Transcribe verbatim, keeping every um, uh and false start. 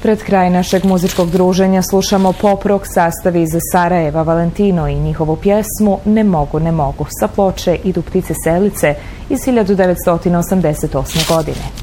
Pred kraj našeg muzičkog druženja slušamo pop-rock sastav iz Sarajeva, Valentino i njihovu pjesmu Ne mogu, ne mogu sa ploče Idu ptice selice iz hiljadu devetsto osamdeset osme godine.